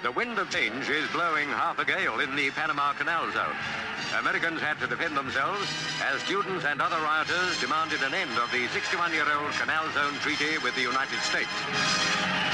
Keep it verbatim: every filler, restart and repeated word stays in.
The wind of change is blowing half a gale in the Panama Canal Zone. Americans had to defend themselves as students and other rioters demanded an end of the sixty-one-year-old Canal Zone Treaty with the United States.